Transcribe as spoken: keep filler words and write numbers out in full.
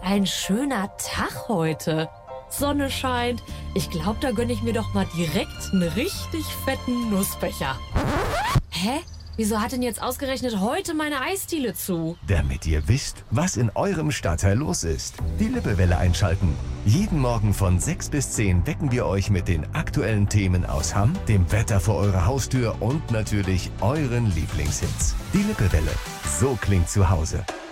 ein schöner Tag heute. Sonne scheint. Ich glaube, da gönne ich mir doch mal direkt einen richtig fetten Nussbecher. Hä? Wieso hat denn jetzt ausgerechnet heute meine Eisdiele zu? Damit ihr wisst, was in eurem Stadtteil los ist. Die Lippewelle einschalten. Jeden Morgen von sechs bis zehn wecken wir euch mit den aktuellen Themen aus Hamm, dem Wetter vor eurer Haustür und natürlich euren Lieblingshits. Die Lippewelle. So klingt zu Hause.